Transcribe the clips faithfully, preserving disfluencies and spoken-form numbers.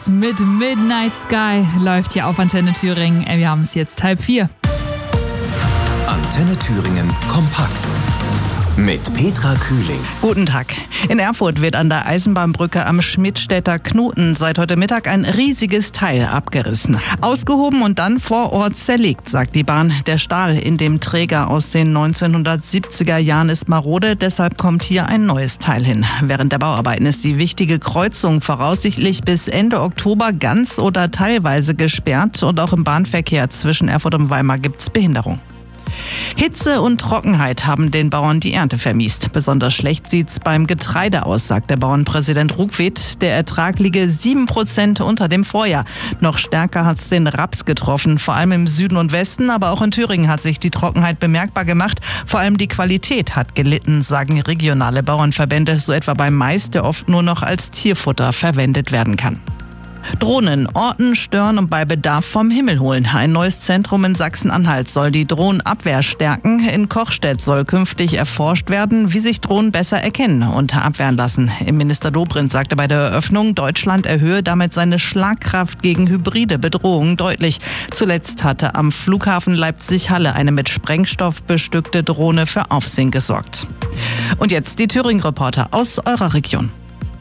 Beatles mit Midnight Sky läuft hier auf Antenne Thüringen. Wir haben es jetzt halb vier. Antenne Thüringen kompakt. Mit Petra Kühling. Guten Tag. In Erfurt wird an der Eisenbahnbrücke am Schmidtstädter Knoten seit heute Mittag ein riesiges Teil abgerissen. Ausgehoben und dann vor Ort zerlegt, sagt die Bahn. Der Stahl in dem Träger aus den neunzehnhundertsiebziger Jahren ist marode, deshalb kommt hier ein neues Teil hin. Während der Bauarbeiten ist die wichtige Kreuzung voraussichtlich bis Ende Oktober ganz oder teilweise gesperrt und auch im Bahnverkehr zwischen Erfurt und Weimar gibt's Behinderung. Hitze und Trockenheit haben den Bauern die Ernte vermiest. Besonders schlecht sieht's beim Getreide aus, sagt der Bauernpräsident Ruckwied. Der Ertrag liege sieben Prozent unter dem Vorjahr. Noch stärker hat's den Raps getroffen, vor allem im Süden und Westen. Aber auch in Thüringen hat sich die Trockenheit bemerkbar gemacht. Vor allem die Qualität hat gelitten, sagen regionale Bauernverbände. So etwa beim Mais, der oft nur noch als Tierfutter verwendet werden kann. Drohnen orten, stören und bei Bedarf vom Himmel holen. Ein neues Zentrum in Sachsen-Anhalt soll die Drohnenabwehr stärken. In Kochstedt soll künftig erforscht werden, wie sich Drohnen besser erkennen und abwehren lassen. Minister Dobrindt sagte bei der Eröffnung, Deutschland erhöhe damit seine Schlagkraft gegen hybride Bedrohungen deutlich. Zuletzt hatte am Flughafen Leipzig-Halle eine mit Sprengstoff bestückte Drohne für Aufsehen gesorgt. Und jetzt die Thüringen-Reporter aus eurer Region.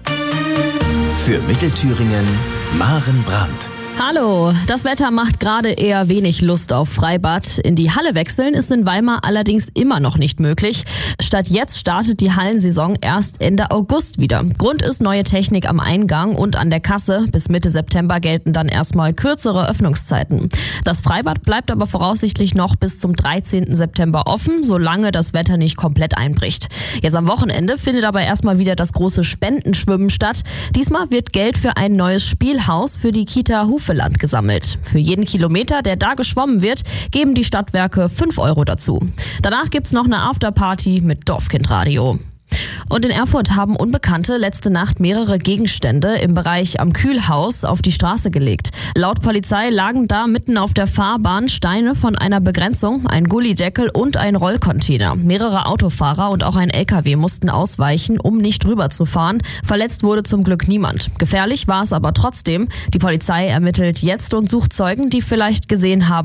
Für Mittelthüringen Maren Brandt. Hallo, das Wetter macht gerade eher wenig Lust auf Freibad. In die Halle wechseln ist in Weimar allerdings immer noch nicht möglich. Statt jetzt startet die Hallensaison erst Ende August wieder. Grund ist neue Technik am Eingang und an der Kasse. Bis Mitte September gelten dann erstmal kürzere Öffnungszeiten. Das Freibad bleibt aber voraussichtlich noch bis zum dreizehnten September offen, solange das Wetter nicht komplett einbricht. Jetzt am Wochenende findet aber erstmal wieder das große Spendenschwimmen statt. Diesmal wird Geld für ein neues Spielhaus für die Kita Hufeland gesammelt. Für jeden Kilometer, der da geschwommen wird, geben die Stadtwerke fünf Euro dazu. Danach gibt's noch eine Afterparty mit Dorfkindradio. Und in Erfurt haben Unbekannte letzte Nacht mehrere Gegenstände im Bereich am Kühlhaus auf die Straße gelegt. Laut Polizei lagen da mitten auf der Fahrbahn Steine von einer Begrenzung, ein Gullideckel und ein Rollcontainer. Mehrere Autofahrer und auch ein L K W mussten ausweichen, um nicht rüber zu fahren. Verletzt wurde zum Glück niemand. Gefährlich war es aber trotzdem. Die Polizei ermittelt jetzt und sucht Zeugen, die vielleicht gesehen haben,